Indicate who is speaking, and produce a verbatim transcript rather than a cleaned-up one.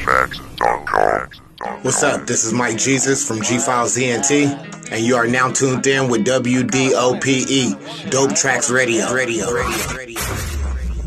Speaker 1: tracks dot com.
Speaker 2: What's up? This is Mike Jesus from G Files E N T, and you are now tuned in with W D O P E, Dope Tracks Radio. Radio, Radio, Radio.